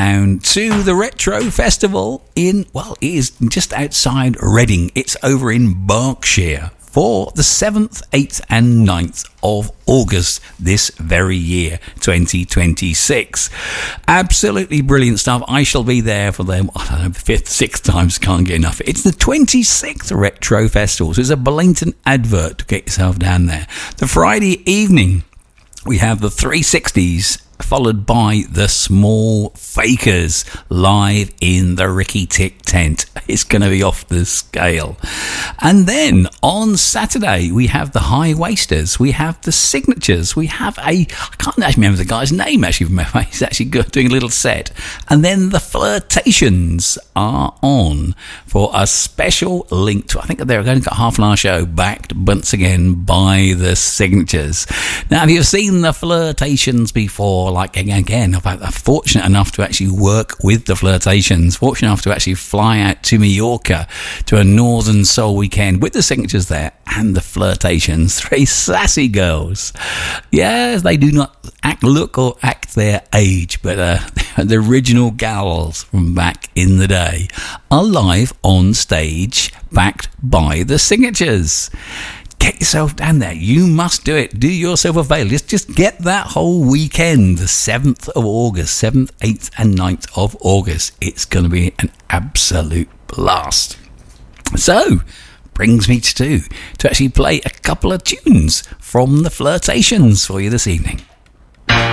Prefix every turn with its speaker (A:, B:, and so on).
A: down to the Retro Festival it is just outside Reading. It's over in Berkshire for the 7th, 8th and 9th of August this very year, 2026. Absolutely brilliant stuff. I shall be there for them, 5th, 6th times, can't get enough. It's the 26th Retro Festival, so it's a blatant advert to get yourself down there. The Friday evening, we have the 360s, followed by the Small Fakers live in the Ricky Tick tent. It's going to be off the scale. And then on Saturday, we have the High Wasters, we have the Signatures, we have I can't actually remember the guy's name actually from memory. He's actually good, doing a little set. And then the Flirtations are on for a special link to, I think they're going to get half an hour show, backed once again by the Signatures. Now, if you've seen the Flirtations before, like again, I'm fortunate enough to actually work with the Flirtations, fortunate enough to actually fly out to Mallorca to a Northern Soul weekend with the Signatures there and the Flirtations, 3 sassy girls. Yes, they do not look or act their age, but the original gals from back in the day are live on stage, backed by the Signatures. Get yourself down there. You must do it. Do yourself a favour. Just get that whole weekend, the 7th of August, 7th, 8th and 9th of August. It's going to be an absolute blast. So, brings me to actually play a couple of tunes from the Flirtations for you this evening.